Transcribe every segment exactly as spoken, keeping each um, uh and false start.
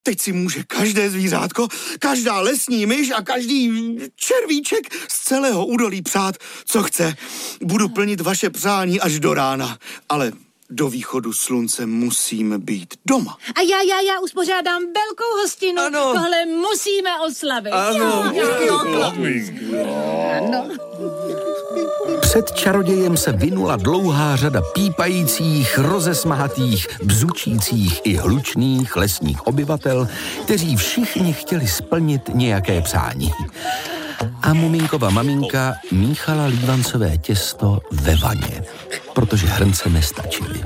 Teď si může každé zvířátko, každá lesní myš a každý červíček z celého údolí přát, co chce. Budu plnit vaše přání až do rána, ale do východu slunce musíme být doma. A já, já, já uspořádám velkou hostinu. Ano. Tohle musíme oslavit. Ano. Jo, jo, jo. Ano. Před čarodějem se vinula dlouhá řada pípajících, rozesmahatých, bzučících i hlučných lesních obyvatel, kteří všichni chtěli splnit nějaké přání. A Muminkova maminka míchala lívancové těsto ve vaně, protože hrnce nestačily.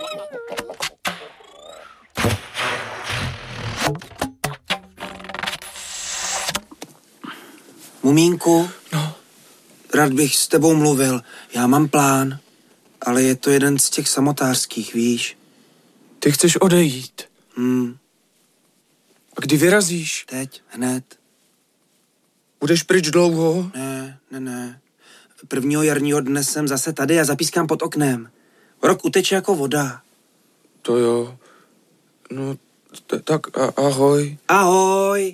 Mumínku, no. Rád bych s tebou mluvil. Já mám plán, ale je to jeden z těch samotářských, víš? Ty chceš odejít. Hmm. A kdy vyrazíš? Teď, hned. Budeš pryč dlouho? Ne, ne, ne. Prvního jarního dne jsem zase tady a zapískám pod oknem. Rok uteče jako voda. To jo. No, t- tak a- ahoj. Ahoj.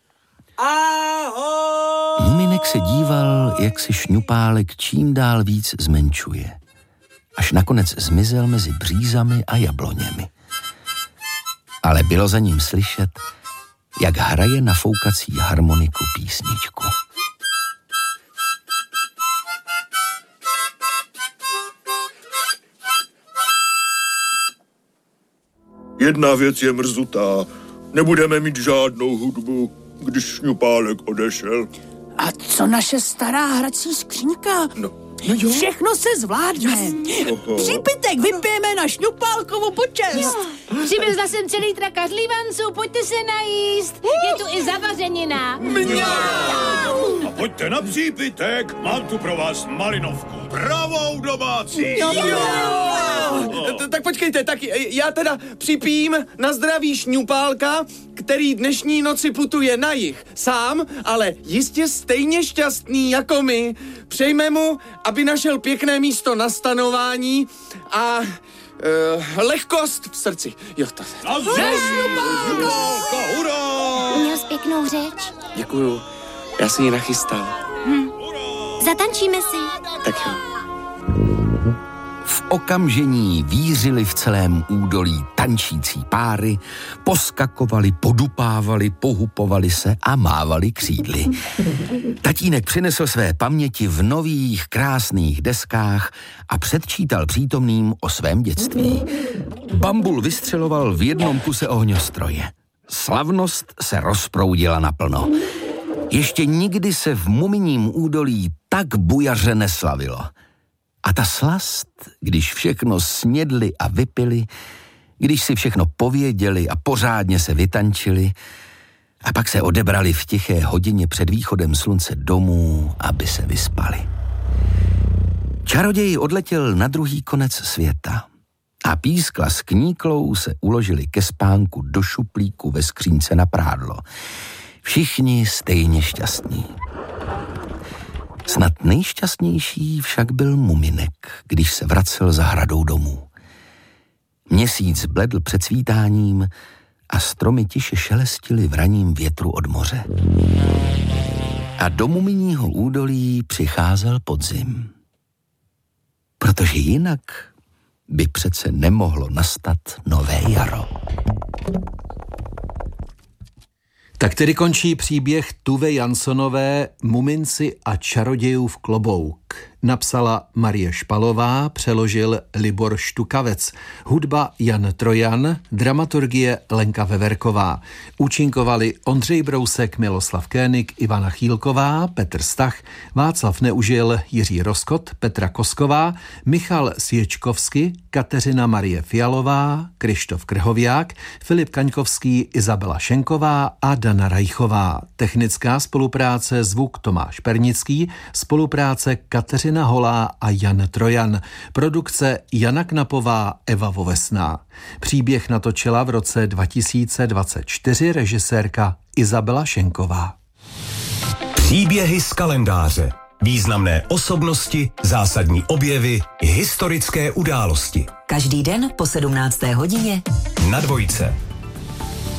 Ahoj. Muminek se díval, jak se šňupálek čím dál víc zmenšuje. Až nakonec zmizel mezi břízami a jabloněmi. Ale bylo za ním slyšet, jak hraje na foukací harmoniku písničku. Jedna věc je mrzutá. Nebudeme mít žádnou hudbu, když šňupálek odešel. A co naše stará hrací skřínka? No. No jo. Všechno se zvládne. Přípitek vypijeme na šňupálkovu počest. Přivezla jsem celý trakař lívanců, pojďte se najíst. Je tu i zavařenina. A pojďte na přípitek, mám tu pro vás malinovku. Pravou domácí. Jo. T- Tak počkejte, tak já teda připím na zdraví šňupálka, který dnešní noci putuje na jih. Sám, ale jistě stejně šťastný jako my. Přejme mu, aby našel pěkné místo na stanování a uh, lehkost v srdci. Jo, to... Na zdraví, šňupálka, hurá! Měl jsi pěknou řeč. Děkuju, já si ji nachystal. Hm. Zatančíme si. Tak jo. V okamžení vířily v celém údolí tančící páry, poskakovali, podupávali, pohupovali se a mávali křídly. Tatínek přinesl své paměti v nových krásných deskách a předčítal přítomným o svém dětství. Bambul vystřeloval v jednom kuse ohňostroje. Slavnost se rozproudila naplno. Ještě nikdy se v Muminím údolí tak bujaře neslavilo. A ta slast, když všechno snědli a vypili, když si všechno pověděli a pořádně se vytančili, a pak se odebrali v tiché hodině před východem slunce domů, aby se vyspali. Čaroděj odletěl na druhý konec světa a Pískla s Kníklou se uložili ke spánku do šuplíku ve skřínce na prádlo. Všichni stejně šťastní. Snad nejšťastnější však byl Muminek, když se vracel za hradou domů. Měsíc bledl před svítáním a stromy tiše šelestily v raním větru od moře. A do Muminího údolí přicházel podzim. Protože jinak by přece nemohlo nastat nové jaro. Tak tedy končí příběh Tuve Jansonové Muminci a čarodějův klobouk. Napsala Marie Špalová, přeložil Libor Štukavec. Hudba Jan Trojan, dramaturgie Lenka Veverková. Účinkovali Ondřej Brousek, Miloslav Kénik, Ivana Chýlková, Petr Stach, Václav Neužil, Jiří Roskot, Petra Kosková, Michal Sječkovsky, Kateřina Marie Fialová, Krištof Krhoviák, Filip Kaňkovský, Izabela Šenková a Dana Rajchová. Technická spolupráce zvuk Tomáš Pernický, spolupráce Kateřina Holá a Jan Trojan. Produkce Jana Knapová, Eva Vovesná. Příběh natočila v roce dva tisíce dvacet čtyři režisérka Izabela Šenková. Příběhy z kalendáře. Významné osobnosti, zásadní objevy, historické události. Každý den po sedmnácté hodině na Dvojce.